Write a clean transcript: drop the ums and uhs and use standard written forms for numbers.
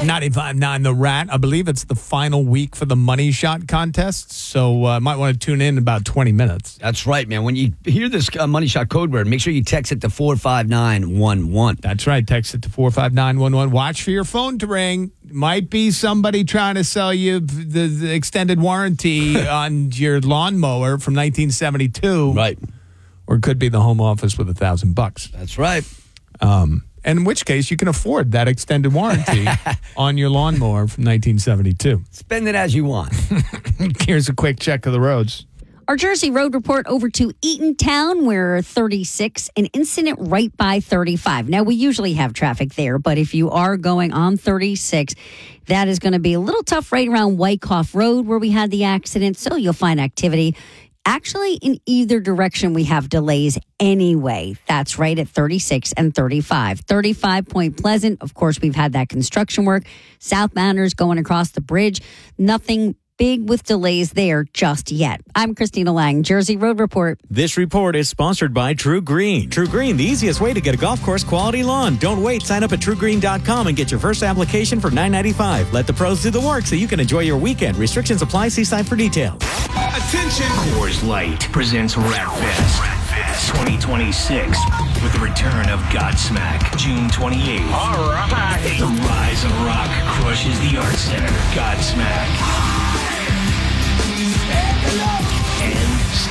95.9 The Rat. I believe it's the final week for the Money Shot contest, so might want to tune in about 20 minutes. That's right, man. When you hear this Money Shot code word, make sure you text it to 45911. That's right. Text it to 45911. Watch for your phone to ring. Might be somebody trying to sell you the extended warranty on your lawnmower from 1972. Right. Or it could be the home office with $1,000. That's right. And in which case, you can afford that extended warranty on your lawnmower from 1972. Spend it as you want. Here's a quick check of the roads. Our Jersey Road report over to Eatontown, where 36, an incident right by 35. Now, we usually have traffic there, but if you are going on 36, that is going to be a little tough right around Wyckoff Road where we had the accident, so you'll find activity. Actually, in either direction, we have delays anyway. That's right at 36 and 35. 35 Point Pleasant, of course, we've had that construction work. South Manners going across the bridge. Nothing big with delays there just yet. I'm Christina Lang, Jersey Road Report. This report is sponsored by True Green. True Green, the easiest way to get a golf course quality lawn. Don't wait. Sign up at truegreen.com and get your first application for $9.95. Let the pros do the work so you can enjoy your weekend. Restrictions apply. See site for details. Attention! Coors Light presents Rat Fest 2026 with the return of Godsmack, June 28th. All right! The Rise of Rock crushes the Art Center. Godsmack. And